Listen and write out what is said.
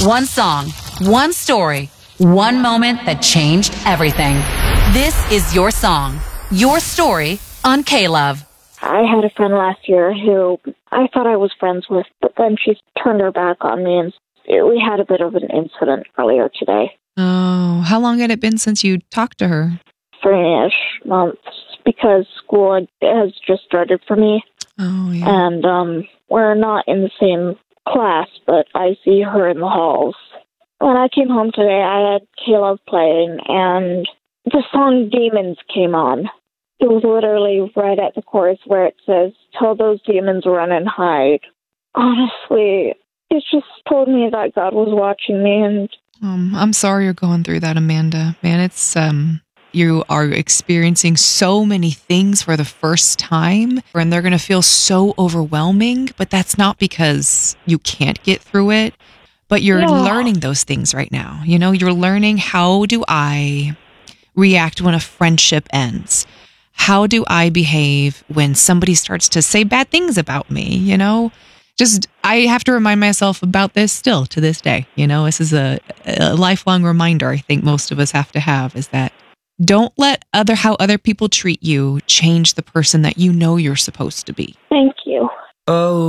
One song, one story, one moment that changed everything. This is your song, your story on K-Love. I had a friend last year who I thought I was friends with, but then she turned her back on me, and we had a bit of an incident earlier today. Oh, how long had it been since you talked to her? 3-ish months, because school has just started for me. Oh, yeah. And we're not in the same class, but I see her in the halls. When I came home today, I had K-Love playing, and the song Demons came on. It was literally right at the chorus where it says, "Tell those demons run and hide." Honestly, it just told me that God was watching me, and I'm sorry you're going through that, Amanda. Man, it's you are experiencing so many things for the first time, and they're going to feel so overwhelming, but that's not because you can't get through it, but you're learning those things right now. You know, you're learning, how do I react when a friendship ends? How do I behave when somebody starts to say bad things about me? You know, I have to remind myself about this still to this day. You know, this is a lifelong reminder I think most of us have to have, is that don't let how other people treat you change the person that you know you're supposed to be. thank you. Oh.